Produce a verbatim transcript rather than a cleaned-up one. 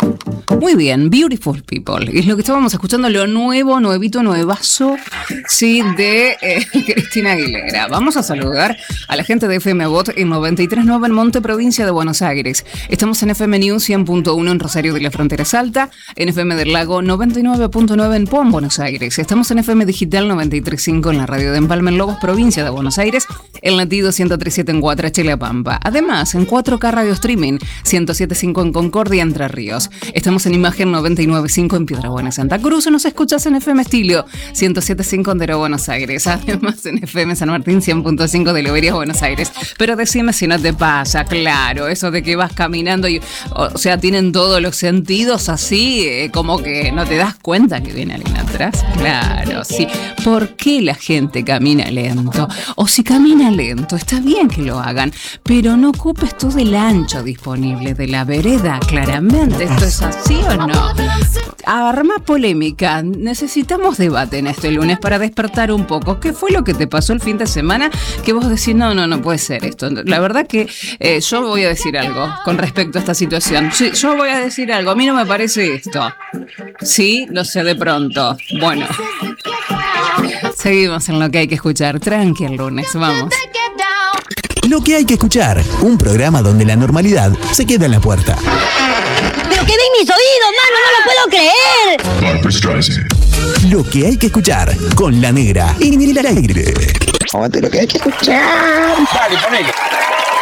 Muy bien, Beautiful People. Es lo que estábamos escuchando, lo nuevo, nuevito, nuevazo, sí, de eh, Cristina Aguilera. Vamos a saludar a la gente de F M Bot en noventa y tres punto nueve en Monte, provincia de Buenos Aires. Estamos en F M News cien punto uno en Rosario de la Frontera Salta, en F M del Lago noventa y nueve punto nueve en Puan, Buenos Aires. Estamos en F M Digital noventa y tres punto cinco en la radio de Empalme en Lobos, provincia de Buenos Aires, en Latido ciento tres punto siete en Guatrache, La Pampa. Además, en cuatro K Radio Streaming, ciento siete punto cinco en Concordia, Entre Ríos. Estamos en Imagen noventa y nueve punto cinco en Piedrabuena, Santa Cruz. Nos escuchas en F M Estilio ciento siete punto cinco en Dero, Buenos Aires. Además, en F M San Martín cien punto cinco de Loberías, Buenos Aires. Pero decime si no te pasa, claro, eso de que vas caminando y, o sea, tienen todos los sentidos así, eh, como que no te das cuenta que viene alguien atrás. Claro, sí. ¿Por qué la gente camina lento? O si camina lento, está bien que lo hagan, pero no ocupes todo el ancho disponible de la vereda, claramente. ¿Esto es así o no? Arma polémica. Necesitamos debate en este lunes para despertar un poco. ¿Qué fue lo que te pasó el fin de semana que vos decís, no, no, no puede ser esto? La verdad que eh, yo voy a decir algo con respecto a esta situación. Sí, yo voy a decir algo. A mí no me parece esto. Sí, lo sé de pronto. Bueno, seguimos en lo que hay que escuchar. Tranqui el lunes, vamos. Lo que hay que escuchar, un programa donde la normalidad se queda en la puerta. ¡Pero que ven mis oídos, mano! ¡No lo puedo creer! Lo que hay que escuchar, con La Negra en el aire. Aguante lo que hay que escuchar. Dale, ponele.